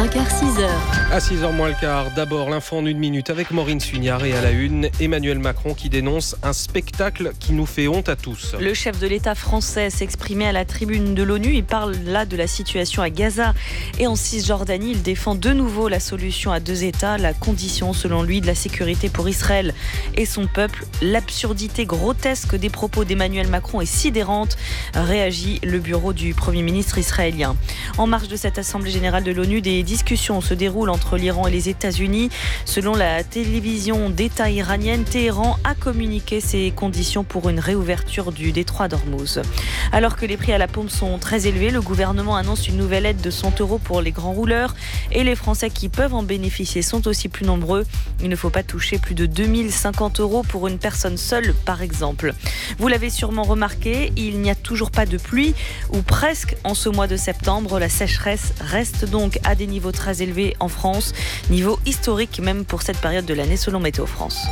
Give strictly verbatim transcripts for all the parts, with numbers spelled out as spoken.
cinq heures six heures. À six heures moins le quart, d'abord l'info en une minute avec Maureen Sugnard et à la une, Emmanuel Macron qui dénonce un spectacle qui nous fait honte à tous. Le chef de l'État français s'exprimait à la tribune de l'ONU. Il parle là de la situation à Gaza et en Cisjordanie. Il défend de nouveau la solution à deux États, la condition selon lui de la sécurité pour Israël et son peuple. L'absurdité grotesque des propos d'Emmanuel Macron est sidérante, réagit le bureau du Premier ministre israélien. En marge de cette Assemblée générale de l'ONU, des discussions se déroulent entre l'Iran et les États-Unis. Selon la télévision d'État iranienne, Téhéran a communiqué ses conditions pour une réouverture du détroit d'Ormuz. Alors que les prix à la pompe sont très élevés, le gouvernement annonce une nouvelle aide de cent euros pour les grands rouleurs et les Français qui peuvent en bénéficier sont aussi plus nombreux. Il ne faut pas toucher plus de deux mille cinquante euros pour une personne seule, par exemple. Vous l'avez sûrement remarqué, il n'y a toujours pas de pluie, ou presque, en ce mois de septembre. La sécheresse reste donc à des niveaux très élevés en France, niveau historique même pour cette période de l'année selon Météo France.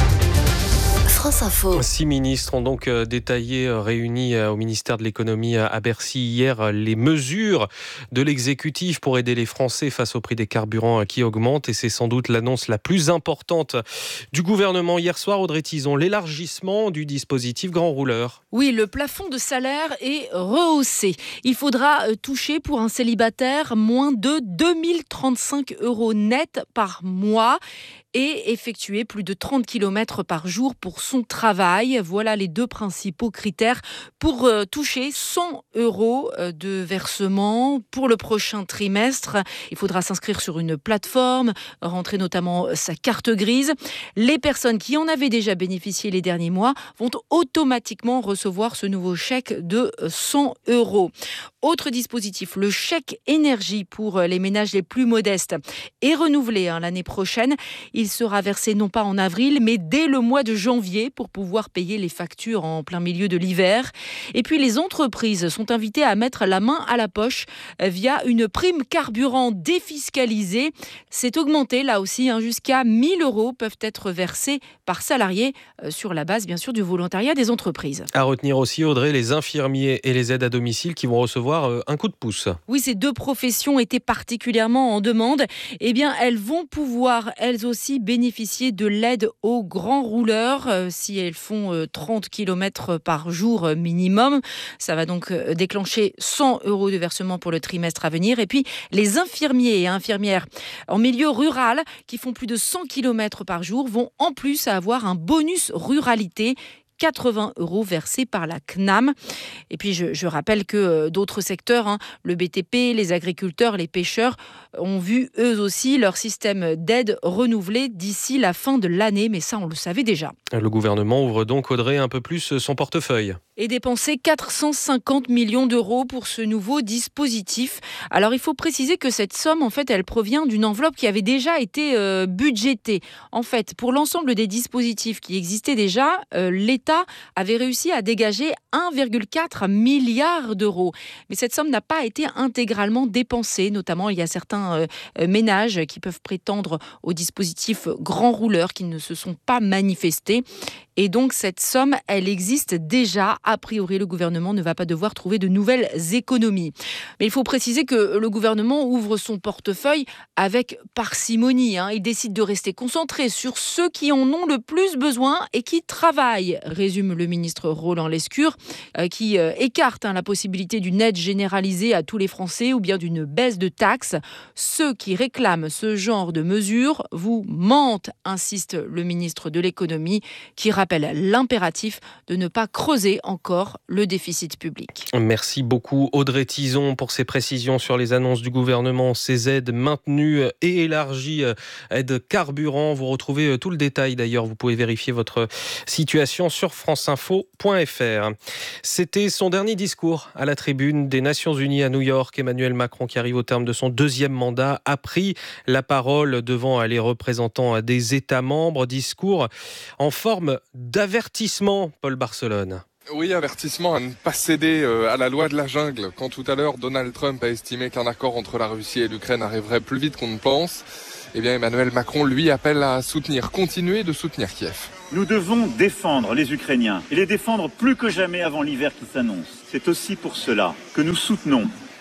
France Info. Six ministres ont donc détaillé, réunis au ministère de l'économie à Bercy hier, les mesures de l'exécutif pour aider les Français face au prix des carburants qui augmente. Et c'est sans doute l'annonce la plus importante du gouvernement hier soir, Audrey Tizon, l'élargissement du dispositif grand rouleur. Oui, le plafond de salaire est rehaussé. Il faudra toucher pour un célibataire moins de deux mille trente-cinq euros net par mois et effectuer plus de trente kilomètres par jour pour son travail. Voilà les deux principaux critères pour euh, toucher cent euros de versement pour le prochain trimestre. Il faudra s'inscrire sur une plateforme, rentrer notamment sa carte grise. Les personnes qui en avaient déjà bénéficié les derniers mois vont automatiquement recevoir ce nouveau chèque de cent euros. Autre dispositif, le chèque énergie pour les ménages les plus modestes est renouvelé hein, l'année prochaine. Il sera versé non pas en avril, mais dès le mois de janvier pour pouvoir payer les factures en plein milieu de l'hiver. Et puis les entreprises sont invitées à mettre la main à la poche via une prime carburant défiscalisée. C'est augmenté là aussi, hein, jusqu'à mille euros peuvent être versés par salarié euh, sur la base bien sûr du volontariat des entreprises. À retenir aussi, Audrey, les infirmiers et les aides à domicile qui vont recevoir un coup de pouce. Oui, ces deux professions étaient particulièrement en demande. Eh bien, elles vont pouvoir, elles aussi, bénéficier de l'aide aux grands rouleurs euh, si elles font euh, trente kilomètres par jour euh, minimum. Ça va donc euh, déclencher cent euros de versement pour le trimestre à venir. Et puis, les infirmiers et infirmières en milieu rural qui font plus de cent kilomètres par jour vont en plus avoir un bonus ruralité. quatre-vingts euros versés par la C N A M. Et puis, je, je rappelle que euh, d'autres secteurs, hein, le B T P, les agriculteurs, les pêcheurs, ont vu eux aussi leur système d'aide renouvelé d'ici la fin de l'année. Mais ça, on le savait déjà. Le gouvernement ouvre donc, Audrey, un peu plus son portefeuille. Et dépenser quatre cent cinquante millions d'euros pour ce nouveau dispositif. Alors, il faut préciser que cette somme, en fait, elle provient d'une enveloppe qui avait déjà été euh, budgétée. En fait, pour l'ensemble des dispositifs qui existaient déjà, euh, l'État avait réussi à dégager un virgule quatre milliard d'euros. Mais cette somme n'a pas été intégralement dépensée. Notamment, il y a certains euh, ménages qui peuvent prétendre au dispositif grand rouleur qui ne se sont pas manifestés. Et donc, cette somme, elle existe déjà. A priori, le gouvernement ne va pas devoir trouver de nouvelles économies. Mais il faut préciser que le gouvernement ouvre son portefeuille avec parcimonie. Hein. Il décide de rester concentré sur ceux qui en ont le plus besoin et qui travaillent, résume le ministre Roland Lescure, euh, qui euh, écarte hein, la possibilité d'une aide généralisée à tous les Français ou bien d'une baisse de taxes. Ceux qui réclament ce genre de mesures vous mentent, insiste le ministre de l'économie, qui rappelle l'impératif de ne pas creuser encore le déficit public. Merci beaucoup Audrey Tizon pour ces précisions sur les annonces du gouvernement, ces aides maintenues et élargies, aides carburant. Vous retrouvez tout le détail d'ailleurs, vous pouvez vérifier votre situation sur franceinfo point f r. C'était son dernier discours à la tribune des Nations Unies à New York. Emmanuel Macron, qui arrive au terme de son deuxième mandat, a pris la parole devant les représentants des États membres. Discours en forme d'avertissement, Paul Barcelone. Oui, avertissement à ne pas céder à la loi de la jungle. Quand tout à l'heure, Donald Trump a estimé qu'un accord entre la Russie et l'Ukraine arriverait plus vite qu'on ne pense, eh bien Emmanuel Macron, lui, appelle à soutenir, continuer de soutenir Kiev. Nous devons défendre les Ukrainiens et les défendre plus que jamais avant l'hiver qui s'annonce. C'est aussi pour cela que nous soutenons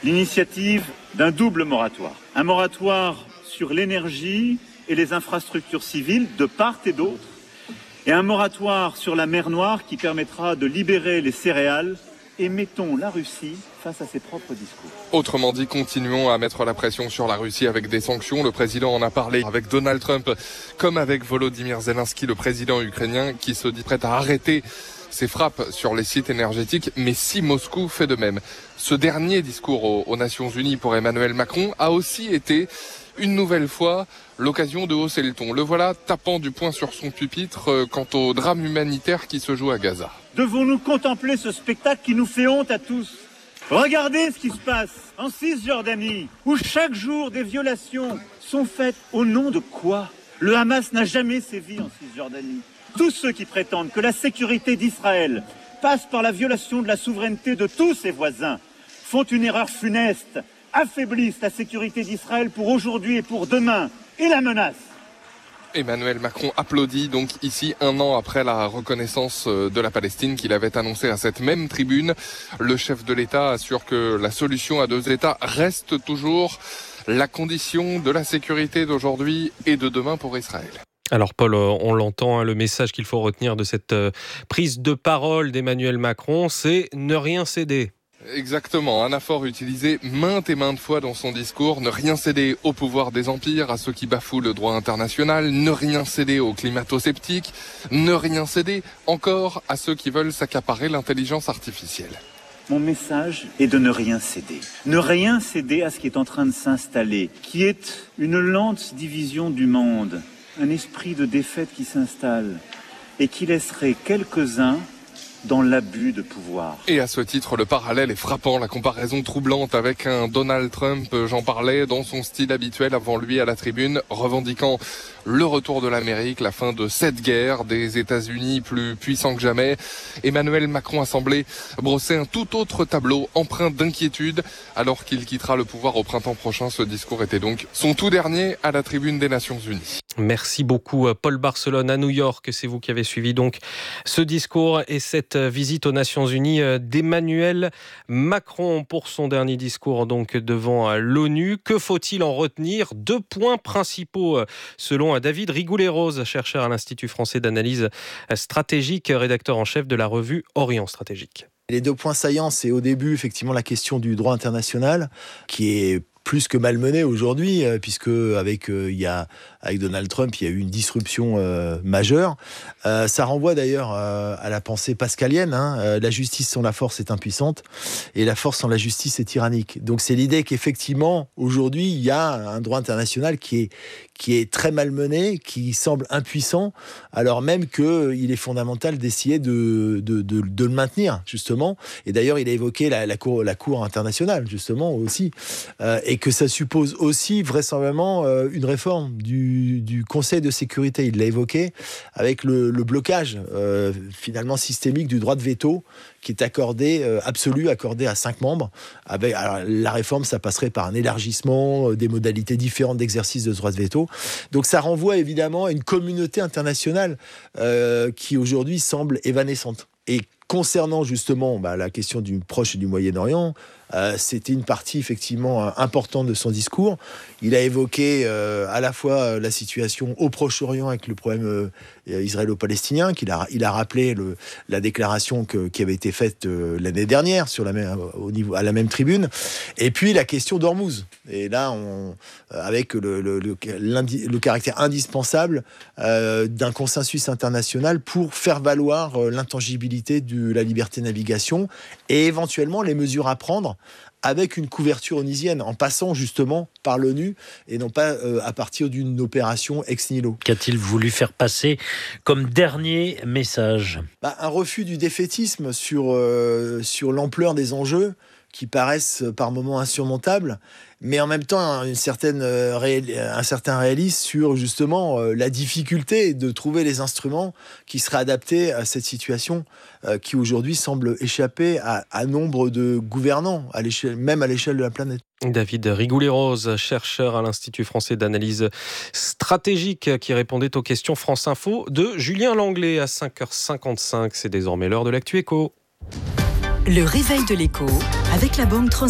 l'initiative d'un double moratoire. Un moratoire sur l'énergie et les infrastructures civiles de part et d'autre, et un moratoire sur la mer Noire qui permettra de libérer les céréales. Et mettons la Russie face à ses propres discours. Autrement dit, continuons à mettre la pression sur la Russie avec des sanctions. Le président en a parlé avec Donald Trump, comme avec Volodymyr Zelensky, le président ukrainien, qui se dit prêt à arrêter ses frappes sur les sites énergétiques, mais si Moscou fait de même. Ce dernier discours aux, aux Nations Unies pour Emmanuel Macron a aussi été une nouvelle fois l'occasion de hausser le ton. Le voilà tapant du poing sur son pupitre euh, quant au drame humanitaire qui se joue à Gaza. Devons-nous contempler ce spectacle qui nous fait honte à tous ? Regardez ce qui se passe en Cisjordanie, où chaque jour des violations sont faites. Au nom de quoi ? Le Hamas n'a jamais sévi en Cisjordanie. Tous ceux qui prétendent que la sécurité d'Israël passe par la violation de la souveraineté de tous ses voisins font une erreur funeste, affaiblissent la sécurité d'Israël pour aujourd'hui et pour demain, et la menace. Emmanuel Macron applaudit donc ici un an après la reconnaissance de la Palestine qu'il avait annoncée à cette même tribune. Le chef de l'État assure que la solution à deux États reste toujours la condition de la sécurité d'aujourd'hui et de demain pour Israël. Alors Paul, on l'entend, hein, le message qu'il faut retenir de cette prise de parole d'Emmanuel Macron, c'est ne rien céder. Exactement, anaphore utilisé maintes et maintes fois dans son discours, ne rien céder au pouvoir des empires, à ceux qui bafouent le droit international, ne rien céder aux climato-sceptiques, ne rien céder encore à ceux qui veulent s'accaparer l'intelligence artificielle. Mon message est de ne rien céder. Ne rien céder à ce qui est en train de s'installer, qui est une lente division du monde, un esprit de défaite qui s'installe et qui laisserait quelques-uns dans l'abus de pouvoir. Et à ce titre, le parallèle est frappant, la comparaison troublante avec un Donald Trump, j'en parlais, dans son style habituel avant lui à la tribune, revendiquant le retour de l'Amérique, la fin de cette guerre, des États-Unis plus puissants que jamais. Emmanuel Macron a semblé brosser un tout autre tableau, empreint d'inquiétude, alors qu'il quittera le pouvoir au printemps prochain. Ce discours était donc son tout dernier à la tribune des Nations Unies. Merci beaucoup Paul Barcelone à New York. C'est vous qui avez suivi donc ce discours et cette visite aux Nations Unies d'Emmanuel Macron pour son dernier discours donc devant l'ONU. Que faut-il en retenir ? Deux points principaux selon David Rigoulet-Rose, chercheur à l'Institut français d'analyse stratégique, rédacteur en chef de la revue Orient Stratégique. Les deux points saillants, c'est au début effectivement la question du droit international qui est plus que malmené aujourd'hui, euh, puisque avec, euh, il y a, avec Donald Trump, il y a eu une disruption euh, majeure. Euh, ça renvoie d'ailleurs euh, à la pensée pascalienne. Hein, euh, la justice sans la force est impuissante, et la force sans la justice est tyrannique. Donc c'est l'idée qu'effectivement, aujourd'hui, il y a un droit international qui est, qui est très malmené, qui semble impuissant, alors même qu'il est fondamental d'essayer de, de, de, de le maintenir, justement. Et d'ailleurs, il a évoqué la, la, cour, la Cour internationale, justement, aussi. Euh, et que ça suppose aussi vraisemblablement euh, une réforme du, du Conseil de sécurité. Il l'a évoqué avec le, le blocage euh, finalement systémique du droit de veto qui est accordé, euh, absolu, accordé à cinq membres. Avec, alors, la réforme, ça passerait par un élargissement, euh, des modalités différentes d'exercice de ce droit de veto. Donc ça renvoie évidemment à une communauté internationale euh, qui aujourd'hui semble évanescente. Et concernant justement bah, la question du Proche et du Moyen-Orient, euh, c'était une partie effectivement euh, importante de son discours. Il a évoqué euh, à la fois euh, la situation au Proche-Orient avec le problème euh, israélo-palestinien, qu'il a, il a rappelé le, la déclaration que, qui avait été faite euh, l'année dernière sur la même, au niveau, à la même tribune, et puis la question d'Ormuz. Et là, on, avec le, le, le, le caractère indispensable euh, d'un consensus international pour faire valoir euh, l'intangibilité de la liberté de navigation et éventuellement les mesures à prendre avec une couverture onisienne, en passant justement par l'ONU et non pas euh, à partir d'une opération ex nihilo. Qu'a-t-il voulu faire passer comme dernier message ? Bah, un refus du défaitisme sur, euh, sur l'ampleur des enjeux qui paraissent par moments insurmontables, mais en même temps une certaine, euh, réel, un certain réalisme sur justement euh, la difficulté de trouver les instruments qui seraient adaptés à cette situation euh, qui aujourd'hui semble échapper à, à nombre de gouvernants, à l'échelle, même à l'échelle de la planète. David Rigoulet-Rose, chercheur à l'Institut français d'analyse stratégique, qui répondait aux questions France Info de Julien Langlais à cinq heures cinquante-cinq. C'est désormais l'heure de l'actu éco. Le réveil de l'écho avec la Banque Trans